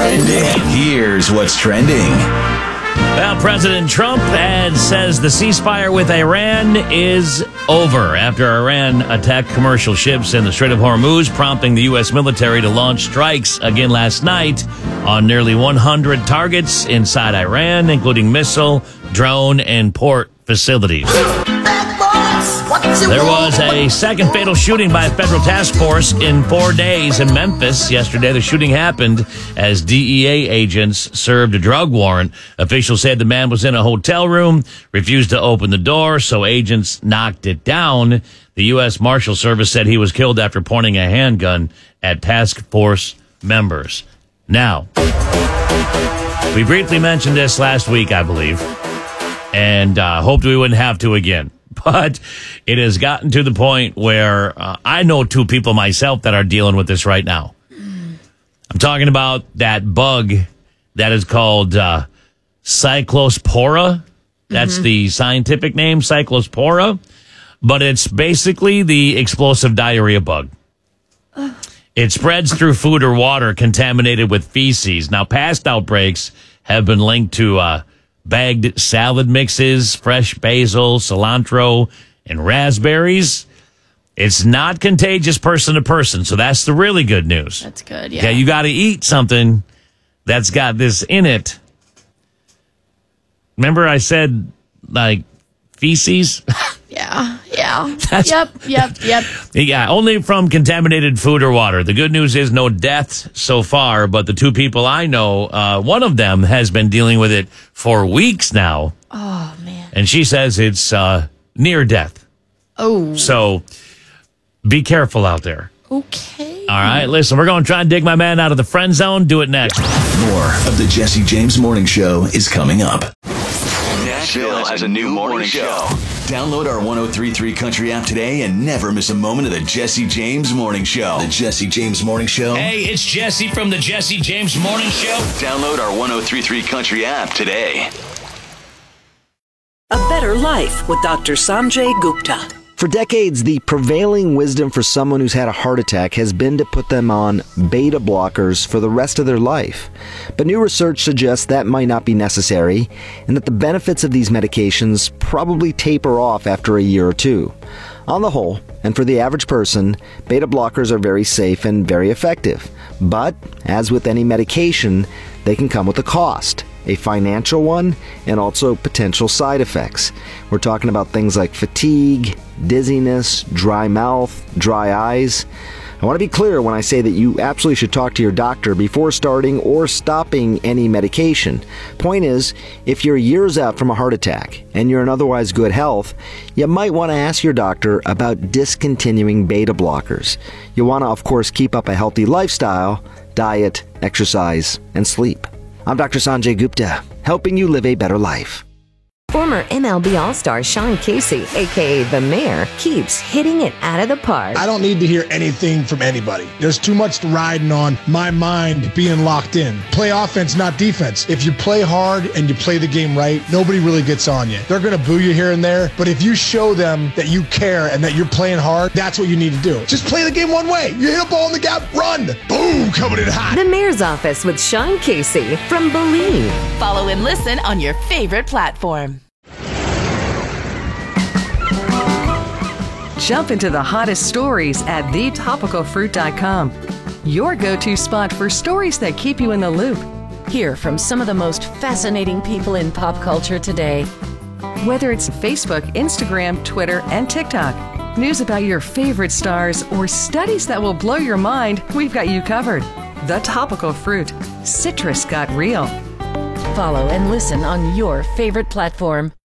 trending. Here's what's trending. Well, President Trump says the ceasefire with Iran is over after Iran attacked commercial ships in the Strait of Hormuz, prompting the U.S. military to launch strikes again last night on nearly 100 targets inside Iran, including missile, drone, and port facilities. There was a second fatal shooting by a federal task force in 4 days in Memphis yesterday. The shooting happened as DEA agents served a drug warrant. Officials said the man was in a hotel room, refused to open the door, so agents knocked it down. The U.S. Marshal Service said he was killed after pointing a handgun at task force members. Now, we briefly mentioned this last week, I believe, and hoped we wouldn't have to again. But it has gotten to the point where I know two people myself that are dealing with this right now. I'm talking about that bug that is called Cyclospora. That's the scientific name, Cyclospora. But it's basically the explosive diarrhea bug. It spreads through food or water contaminated with feces. Now, past outbreaks have been linked to bagged salad mixes, fresh basil, cilantro, and raspberries. It's not contagious person to person, so that's the really good news. That's good, yeah. Yeah, you got to eat something that's got this in it. Remember I said, like, feces? Yeah. Yep. Yeah, only from contaminated food or water. The good news is no deaths so far, but the two people I know, one of them has been dealing with it for weeks now. Oh, man. And she says it's near death. Oh. So be careful out there. Okay. All right, listen, we're going to try and dig my man out of the friend zone. Do it next. More of the Jesse James Morning Show is coming up. Nashville has a new morning show. Download our 103.3 Country app today and never miss a moment of the Jesse James Morning Show. The Jesse James Morning Show. Hey, it's Jesse from the Jesse James Morning Show. Download our 103.3 Country app today. A Better Life with Dr. Sanjay Gupta. For decades, the prevailing wisdom for someone who's had a heart attack has been to put them on beta blockers for the rest of their life. But new research suggests that might not be necessary, and that the benefits of these medications probably taper off after a year or two. On the whole, and for the average person, beta blockers are very safe and very effective. But, as with any medication, they can come with a cost. A financial one, and also potential side effects. We're talking about things like fatigue, dizziness, dry mouth, dry eyes. I want to be clear when I say that you absolutely should talk to your doctor before starting or stopping any medication. Point is, if you're years out from a heart attack and you're in otherwise good health, you might want to ask your doctor about discontinuing beta blockers. You want to, of course, keep up a healthy lifestyle, diet, exercise, and sleep. I'm Dr. Sanjay Gupta, helping you live a better life. Former MLB All-Star Sean Casey, a.k.a. The Mayor, keeps hitting it out of the park. I don't need to hear anything from anybody. There's too much riding on my mind being locked in. Play offense, not defense. If you play hard and you play the game right, nobody really gets on you. They're going to boo you here and there, but if you show them that you care and that you're playing hard, that's what you need to do. Just play the game one way. You hit a ball in the gap, run. Boom, coming in hot. The Mayor's Office with Sean Casey from Believe. Follow and listen on your favorite platform. Jump into the hottest stories at thetopicalfruit.com. Your go-to spot for stories that keep you in the loop. Hear from some of the most fascinating people in pop culture today. Whether it's Facebook, Instagram, Twitter, and TikTok, news about your favorite stars, or studies that will blow your mind, we've got you covered. The Topical Fruit. Citrus got real. Follow and listen on your favorite platform.